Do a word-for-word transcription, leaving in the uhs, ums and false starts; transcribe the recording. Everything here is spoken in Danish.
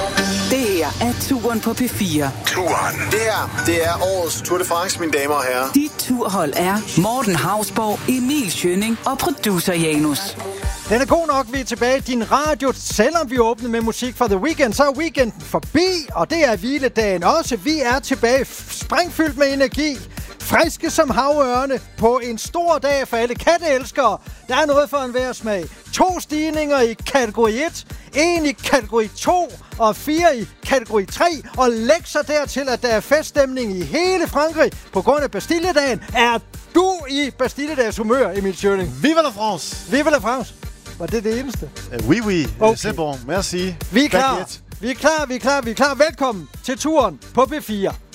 Det her er Turen på P fire. Turen. Det her, det er årets Tour de France, mine damer og herrer. Dit turhold er Morten Hausborg, Emil Schønning og producer Janus. Den er god nok, vi er tilbage i din radio. Selvom vi åbnede med musik fra The Weeknd, så er weekenden forbi, og det er hviledagen også. Vi er tilbage sprængfyldt med energi. Friske som havørne på en stor dag for alle katteelskere. Der er noget for enhver smag. To stigninger i kategori et, en i kategori to og fire i kategori tre. Og læg så dertil, at der er feststemning i hele Frankrig på grund af Bastilledagen. Er du i Bastilledags humør, Emil Schønning? Vive la France! Vive la France! Var det det eneste? Uh, oui, oui. Okay. C'est bon. Merci. Vi er klar. Vi er klar, vi er klar, vi er klar. Velkommen til Turen på P fire.